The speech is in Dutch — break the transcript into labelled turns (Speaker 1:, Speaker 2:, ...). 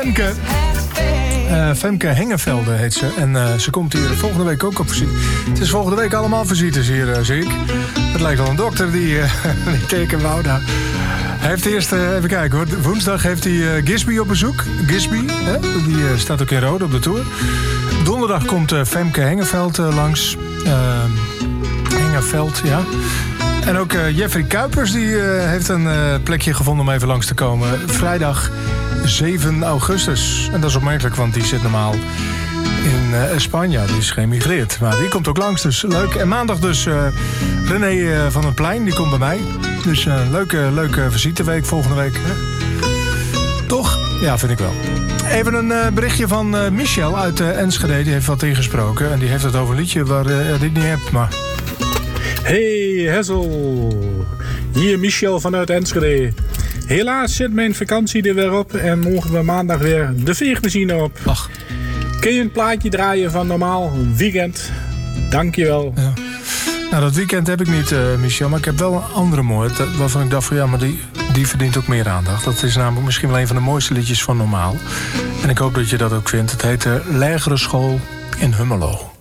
Speaker 1: Femke Hengevelde heet ze. En ze komt hier volgende week ook op visite. Het is volgende week allemaal visites hier, zie ik. Het lijkt wel een dokter die teken wou. Nou, hij heeft eerst, even kijken hoor. Woensdag heeft hij Gisby op bezoek. Gisby, hè? Die staat ook in Rode op de tour. Donderdag komt Femke Hengeveld langs. Hengeveld, ja. En ook Jeffrey Kuipers die heeft een plekje gevonden om even langs te komen. Vrijdag 7 augustus. En dat is opmerkelijk, want die zit normaal in Spanje. Die is geëmigreerd. Maar die komt ook langs, dus leuk. En maandag dus René van het Plein, die komt bij mij. Dus een leuke visiteweek volgende week. Hè? Toch? Ja, vind ik wel. Even een berichtje van Michel uit Enschede. Die heeft wat ingesproken. En die heeft het over een liedje waar ik niet heb, maar...
Speaker 2: Hey Hessel, hier Michel vanuit Enschede. Helaas zit mijn vakantie er weer op en mogen we maandag weer de veegmachine op.
Speaker 1: Ach.
Speaker 2: Kun je een plaatje draaien van normaal weekend? Dankjewel.
Speaker 1: Ja. Nou, dat weekend heb ik niet, Michel, maar ik heb wel een andere mooie. Waarvan ik dacht van ja, maar die verdient ook meer aandacht. Dat is namelijk misschien wel een van de mooiste liedjes van normaal. En ik hoop dat je dat ook vindt. Het heet Lagere School in Hummelo.